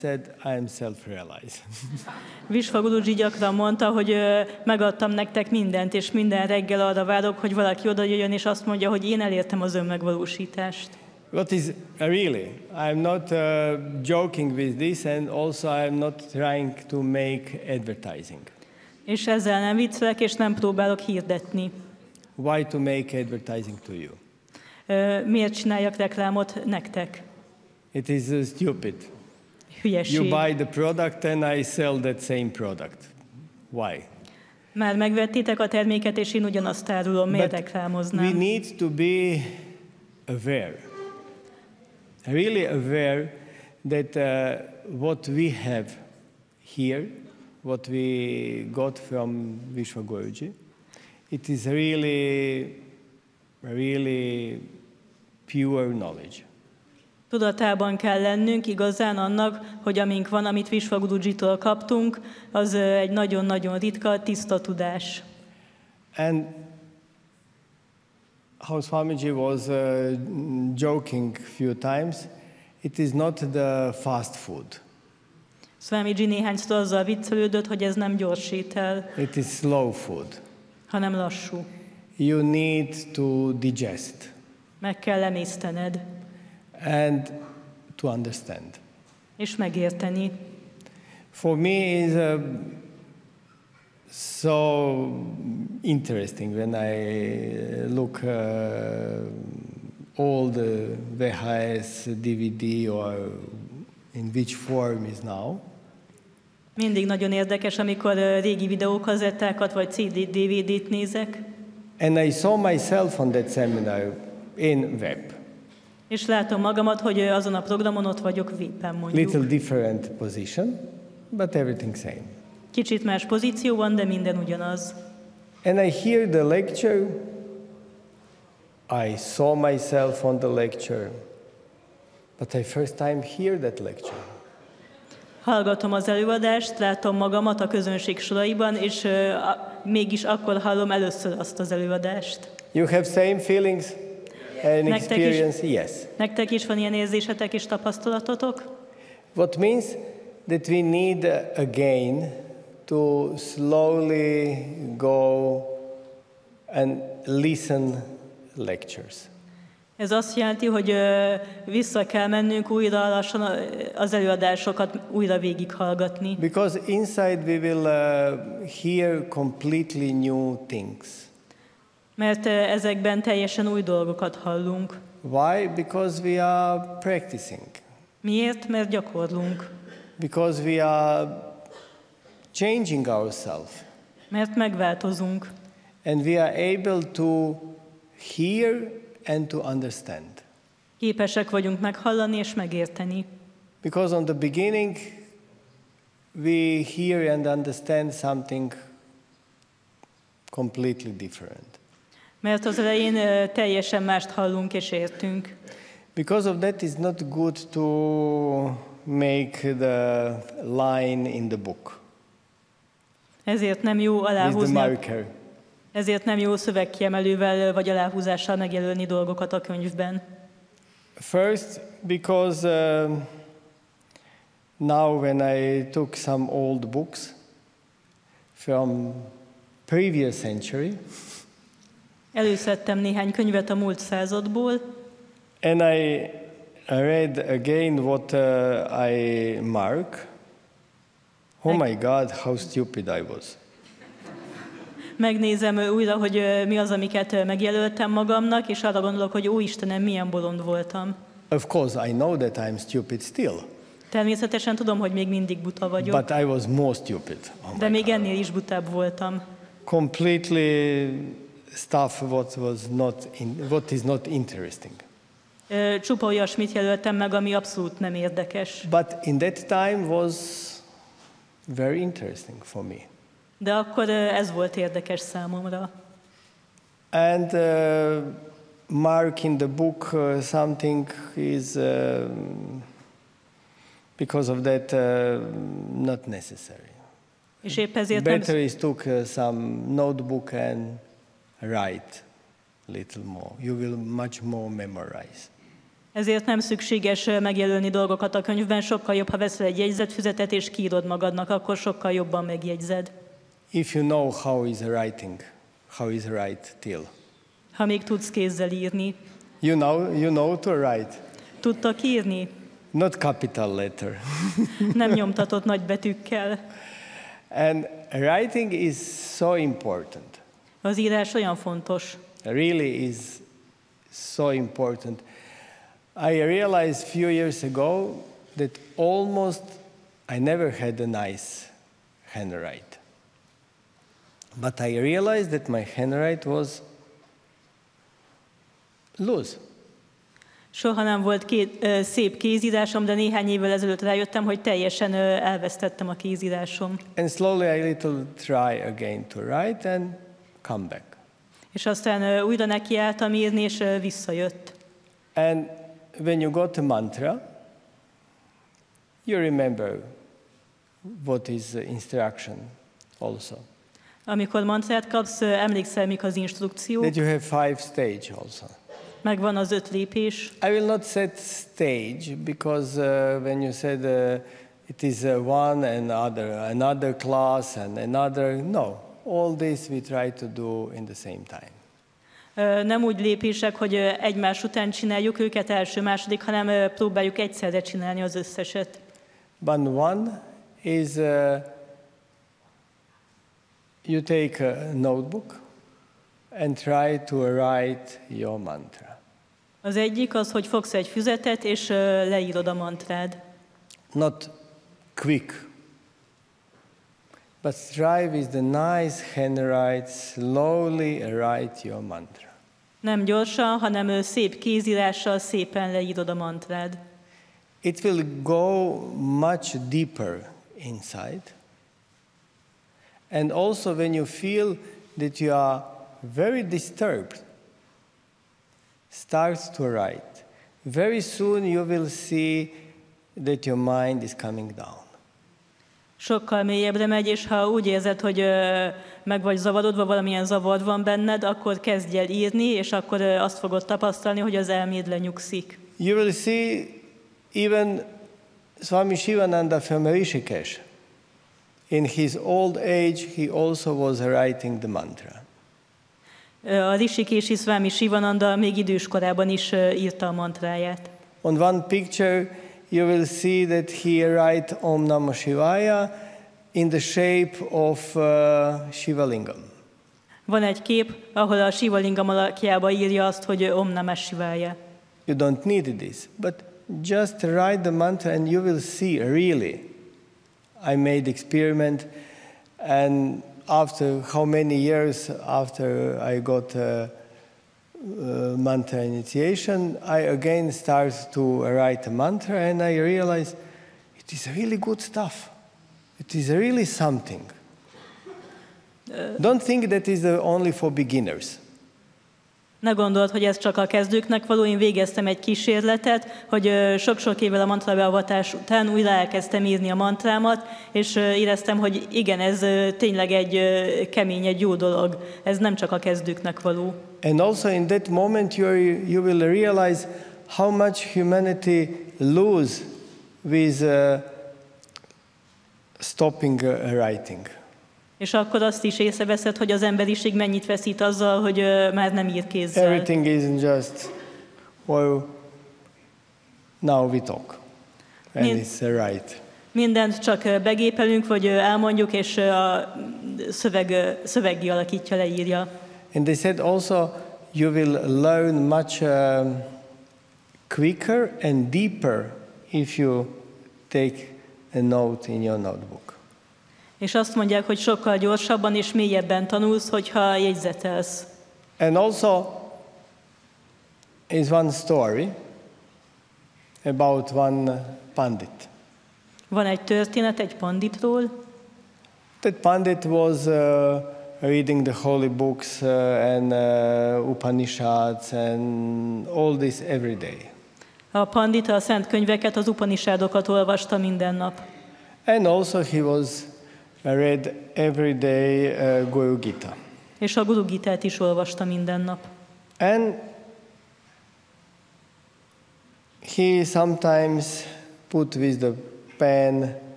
said, I am self-realized. Visva Guruji gyakran mondta, hogy megadtam nektek mindent, és minden reggel arra várok, hogy valaki oda jöjjön, és azt mondja, hogy én elértem az önmegvalósítást. What is really? I'm not joking with this, and also I'm not trying to make advertising. És ezzel nem viccelek, és nem próbálok hirdetni. Why to make advertising to you? Miért csináljak reklámot nektek? It is stupid. Hülyeség. You buy the product and I sell that same product. Why? Már megvettétek a terméket, és én ugyanazt árulom, miért reklámoznám? We need to be aware, really aware that what we have here, what we got from Visva Guruji, it is really pure knowledge. Tudatában kell lennünk igazán annak, hogy amink van, amit Visva Gurujitól kaptunk, az egy nagyon-nagyon ritka, tiszta tudás. And how Swamiji was joking few times, it is not the fast food. Swamiji néhányszor azzal viccelődött, hogy ez nem gyors étel, It is slow food. hanem lassú. You need to digest Meg kell emésztened, and to understand. és megérteni. For me is so interesting when I look all the VHS, DVD, or in which form is now. Mindig nagyon érdekes, amikor régi videókazettákat vagy CD-DVD-t nézek, And I saw myself on that seminar in web. és látom magamat, hogy azon a programon ott vagyok vépen mondjuk. Little different position, but everything same. Kicsit más pozícióban, de minden ugyanaz. And I hear the lecture. I saw myself on the lecture, but I first time hear that lecture. Hallgatom az előadást, látom magamat a közönség soraiban, és mégis akkor hallom először azt az előadást. You have same feelings and Nektek is- experience? Yes. Nektek is van ilyen érzésetek és tapasztalatotok? What means that we need again to slowly go and listen lectures. Ez azt jelenti, hogy vissza kell mennünk újra lassan az előadásokat újra végighallgatni. Because inside we will hear completely new things. Mert ezekben teljesen új dolgokat hallunk. Why? Because we are practicing. Miért? Mert gyakorlunk. Because we are changing ourselves. Mert megváltozunk. And we are able to hear and to understand. Képesek vagyunk meghallani és megérteni. Because on the beginning, we hear and understand something completely different. Mert az elején teljesen mást hallunk és értünk. Because of that, it's not good to make the line in the book Ezért nem jó with the aláhúzni, marker. ezért nem jó szövegkiemelővel vagy aláhúzással megjelölni dolgokat a könyvben. First, because now when I took some old books from previous century, Előszedtem néhány könyvet a múlt századból, and I read again what I mark. Oh my God, how stupid I was. megnézem újra, hogy mi az, amiket megjelöltem magamnak, és arra gondolok, hogy ó Istenem, milyen bolond voltam. Of course, I know that I'm stupid still, Természetesen tudom, hogy még mindig buta vagyok, but I was more stupid. Oh de my még God. ennél is butább voltam. Completely stuff what is not interesting. Csupa olyasmit jelöltem meg, ami abszolút nem érdekes. But in that time was very interesting for me. De akkor ez volt érdekes számomra. And mark in the book something is because of that not necessary. És épp ezért nem, Better is took some notebook and write little more. You will much more memorize. Ezért nem szükséges megjelölni dolgokat a könyvben, sokkal jobb, ha veszel egy jegyzetfüzetet és kiírod magadnak, akkor sokkal jobban megjegyzed. If you know how is writing, how is write till. Ha még tudsz kézzel írni. You know to write. Tudtak írni? Not capital letter. Nem nyomtatott nagy betűkkel. And writing is so important. Az írás olyan fontos. Really is so important. I realized a few years ago that almost I never had a nice handwriting. But I realized that my handwriting was loose. Soha nem volt szép kézírásom, de néhány évvel ezelőtt rájöttem, hogy teljesen elvesztettem a kézírásom. And slowly I little try again to write and come back. És aztán újra nekiálltam írni, és visszajött. And when you got a mantra, you remember what is the instruction also. Amikor mantrát kapsz, emlékszel, mik az instrukció. That you have 5 stage also. Megvan az 5 lépés. I will not set stage because when you said it is one and another class and another, no. All this we try to do in the same time. Nem úgy lépések, hogy egymás után csináljuk őket első, második, hanem próbáljuk egyszerre csinálni az összeset. But one is you take a notebook and try to write your mantra. Az egyik az, hogy fogsz egy füzetet, és leírod a mantrád. Not quick, but try with the nice handwriting, slowly write your mantra. Nem gyorsan, hanem szép kézírással szépen leírod a mantrád. It will go much deeper inside. And also when you feel that you are very disturbed, start to write. Very soon you will see that your mind is coming down. Sokkal mélyebbre megy, és ha úgy érzed, hogy meg vagy zavarodva, valamilyen zavar van benned, akkor kezdj el írni, és akkor azt fogod tapasztalni, hogy az elméd lenyugszik. You will see even Swami Shivananda from Rishikesh. In his old age, he also was writing the mantra. A Rishikeshi Swami Shivananda még idős korában is írta a mantráját. On one picture, you will see that he write Om Namah Shivaya in the shape of Shivalingam. Van egy kép, ahol a Shivalingam alakjába írja azt, hogy Om Namah Shivaya. You don't need this, but just write the mantra and you will see really. I made experiment, and after how many years after I got mantra initiation, I again start to write a mantra, and I realize it is really good stuff. It is really something. Don't think that is only for beginners. Ne gondold, hogy ez csak a kezdőknek való. Én végeztem egy kísérletet, hogy sok-sok évvel a mantrabeavatás után újra elkezdtem írni a mantrámat, és éreztem, hogy igen, ez tényleg egy kemény, egy jó dolog. Ez nem csak a kezdőknek való. And also in that moment you will realize how much humanity lose with stopping writing. És akkor azt is észreveszed, hogy az emberiség mennyit veszít azzal, hogy már nem ír kézzel. Everything is just, well, now we talk, and it's right. Mindent csak begépelünk, vagy elmondjuk, és a szövegi alakítja, leírja. And they said also you will learn much quicker and deeper if you take a note in your notebook. És azt mondják, hogy sokkal gyorsabban és mélyebben tanulsz, hogyha jegyzetelsz. And also is one story about one pandit. Van egy történet egy panditról. That pandit was reading the holy books and Upanishads and all this every day. A pandita a szent könyveket, az Upanishadokat olvasta minden nap. And also he was read every day Guru Gita. És a Guru Gitát is olvasta minden nap. And he sometimes put with the pen